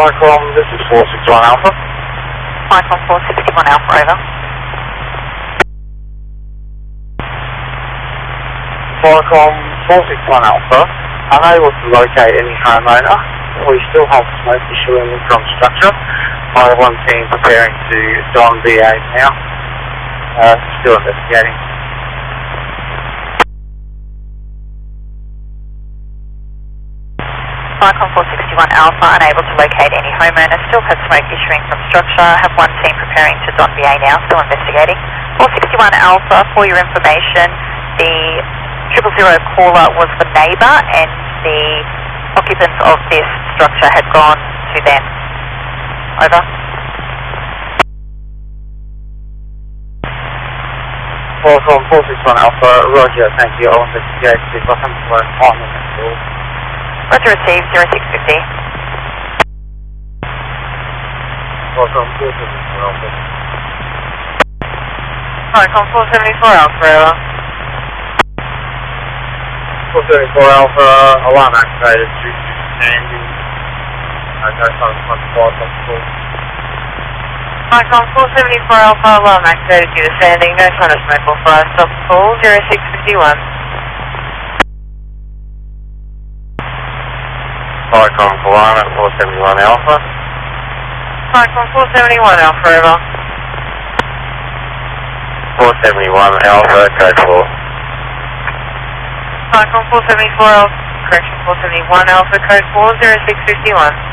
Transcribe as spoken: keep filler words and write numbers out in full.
Micron, this is four six one Alpha. Micron four six one Alpha, over. Micron four six one Alpha, unable to locate any homeowner. We still have smoke issuing from structure. My one team preparing to Don V A now. Uh, still investigating. Micron four six one Alpha, unable to locate any homeowner, still has smoke issuing from structure. Have one team preparing to Don V A now, still investigating. four six one Alpha, for your information, the triple zero caller was the neighbour and the occupants of this structure had gone to them. Over. Micron four six one Alpha, Roger, thank you. I'll investigate if I can find time on this call. Roger, received, zero six fifty. Micron four seven four Alpha. Micron four seventy-four Alpha, over. four seventy-four Alpha, alarm activated due to standing. Uh, no time to find the flight on the call. Micron four seventy-four Alpha, alarm activated due to standing, no sign of smoke or fire, stop the call, zero six fifty-one. Micron Kalana four seventy-one Alpha. Micron four seventy-one Alpha, over. four seventy-one Alpha, code four. Micron four seventy-four Alpha, correction four seventy-one Alpha, code four, zero six fifty-one.